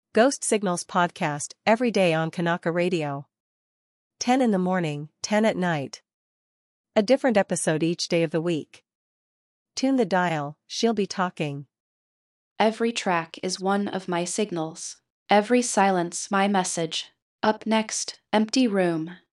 Ghost Signals podcast every day on Kanaka Radio. 10 in the morning, 10 at night. A different episode each day of the week. Tune the dial, she'll be talking. Every track is one of my signals. Every silence my message. Up next, Empty Room.